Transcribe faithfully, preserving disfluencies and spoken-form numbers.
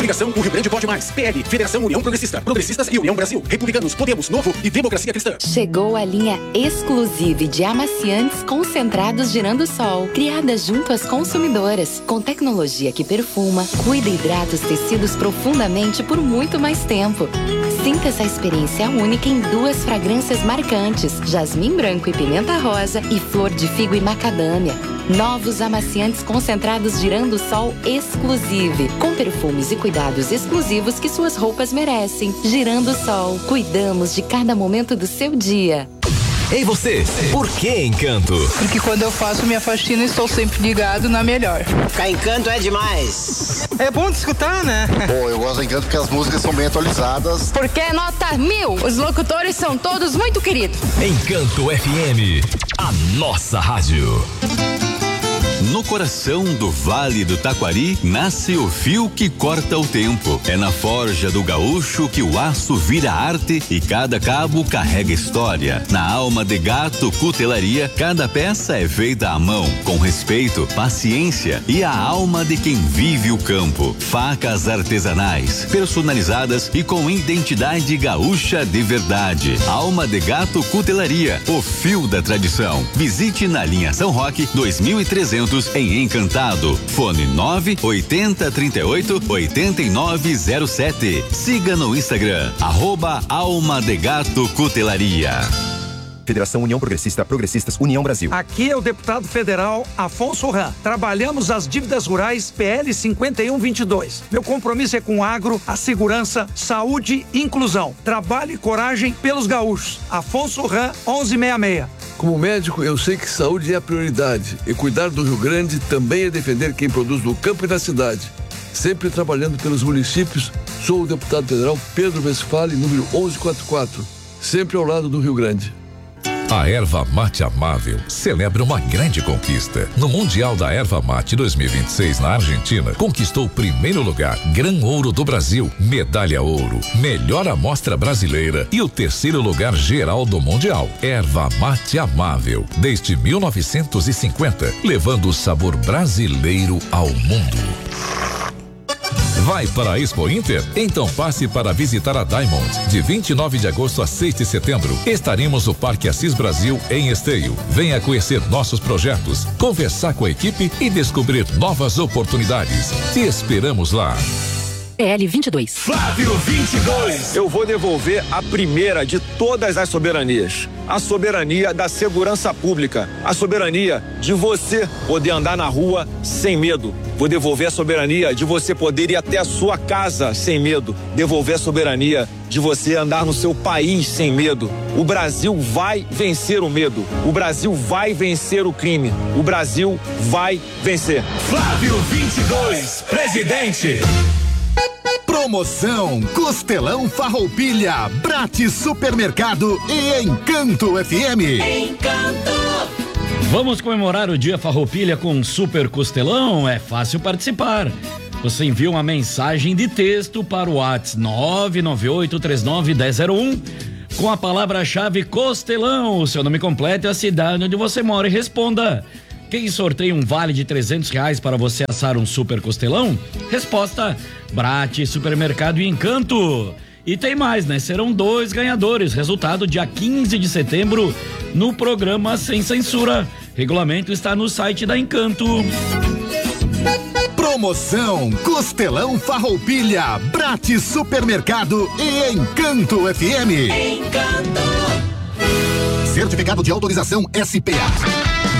Coligação O Rio Grande Pode Mais. P L, Federação União Progressista. Progressistas e União Brasil. Republicanos, Podemos, Novo e Democracia Cristã. Chegou a linha exclusiva de amaciantes concentrados Girando Sol, criada junto às consumidoras, com tecnologia que perfuma, cuida e hidrata os tecidos profundamente por muito mais tempo. Sinta essa experiência única em duas fragrâncias marcantes, jasmim branco e pimenta rosa e flor de figo e macadâmia. Novos amaciantes concentrados Girando Sol Exclusive, com perfumes e cuidados exclusivos que suas roupas merecem. Girando Sol, cuidamos de cada momento do seu dia. Ei você, por que Encanto? Porque quando eu faço minha faxina estou sempre ligado na melhor. Ficar Encanto é demais. É bom de escutar, né? Bom, eu gosto do Encanto porque as músicas são bem atualizadas. Porque é nota mil. Os locutores são todos muito queridos. Encanto F M, a nossa rádio. No coração do Vale do Taquari, nasce o fio que corta o tempo. É na forja do gaúcho que o aço vira arte e cada cabo carrega história. Na Alma de Gato Cutelaria, cada peça é feita à mão, com respeito, paciência e a alma de quem vive o campo. Facas artesanais, personalizadas e com identidade gaúcha de verdade. Alma de Gato Cutelaria, o fio da tradição. Visite na linha São Roque dois mil e trezentos em Encantado. Fone nove oitenta, trinta e oito, oitenta e nove zero sete. Siga no Instagram, arroba Alma de Gato Cutelaria. Federação União Progressista, Progressistas, União Brasil. Aqui é o deputado federal Afonso Ram. Trabalhamos as dívidas rurais P L cinquenta e um vinte e dois. Meu compromisso é com o agro, a segurança, saúde e inclusão. Trabalho e coragem pelos gaúchos. Afonso Ram, onze sessenta e seis. Como médico, eu sei que saúde é a prioridade e cuidar do Rio Grande também é defender quem produz no campo e na cidade. Sempre trabalhando pelos municípios, sou o deputado federal Pedro Westphal, número onze quarenta e quatro, sempre ao lado do Rio Grande. A Erva Mate Amável celebra uma grande conquista. No Mundial da Erva Mate dois mil e vinte e seis na Argentina, conquistou o primeiro lugar, Gran Ouro do Brasil, medalha ouro, melhor amostra brasileira e o terceiro lugar geral do Mundial. Erva Mate Amável, desde mil novecentos e cinquenta, levando o sabor brasileiro ao mundo. Vai para a Expo Inter? Então passe para visitar a Diamond. De vinte e nove de agosto a seis de setembro, estaremos no Parque Assis Brasil, em Esteio. Venha conhecer nossos projetos, conversar com a equipe e descobrir novas oportunidades. Te esperamos lá. P L vinte e dois. Flávio vinte e dois. Eu vou devolver a primeira de todas as soberanias. A soberania da segurança pública. A soberania de você poder andar na rua sem medo. Vou devolver a soberania de você poder ir até a sua casa sem medo. Devolver a soberania de você andar no seu país sem medo. O Brasil vai vencer o medo. O Brasil vai vencer o crime. O Brasil vai vencer. Flávio vinte e dois, presidente. Promoção Costelão Farroupilha, Brate Supermercado e Encanto F M. Encanto! Vamos comemorar o Dia Farroupilha com Super Costelão? É fácil participar. Você envia uma mensagem de texto para o WhatsApp nove nove oito três nove um zero zero um com a palavra-chave Costelão, o seu nome completo e a cidade onde você mora e responda. Quem sorteia um vale de trezentos reais para você assar um super costelão? Resposta: Brate, Supermercado e Encanto. E tem mais, né? Serão dois ganhadores. Resultado dia quinze de setembro no programa Sem Censura. Regulamento está no site da Encanto. Promoção Costelão Farroupilha, Brate Supermercado e Encanto F M. Encanto. Certificado de autorização S P A.